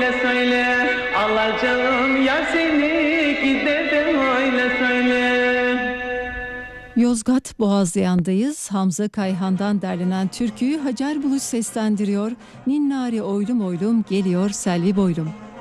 öyle söyle. Alacağım ya seni, gider de öyle söyle. Yozgat Boğazlayan'dayız. Hamza Kayhan'dan derlenen türküyü Hacer Buluç seslendiriyor. Ninnari oylum oylum geliyor Selvi boylum.